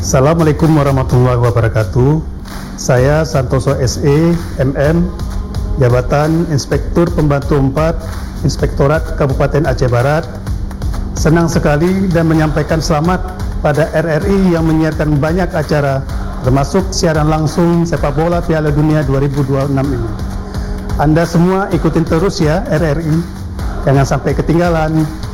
Assalamualaikum warahmatullahi wabarakatuh. Saya Santoso SE, MM, Jabatan Inspektur Pembantu 4, Inspektorat Kabupaten Aceh Barat. Senang sekali dan menyampaikan selamat pada RRI yang menyiarkan banyak acara, termasuk siaran langsung sepak bola Piala Dunia 2026 ini. Anda semua ikutin terus ya RRI, jangan sampai ketinggalan.